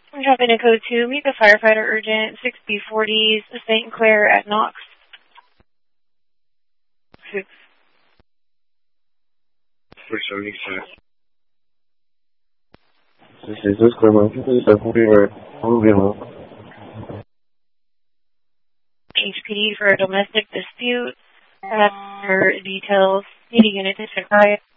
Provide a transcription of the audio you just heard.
I'm dropping a code 2. Meet the firefighter urgent. 6B40s, St. Clair at Knox. 6. 476. This is Clement. Please, will be right. HPD for a domestic dispute. For details. Need a unit to check riot.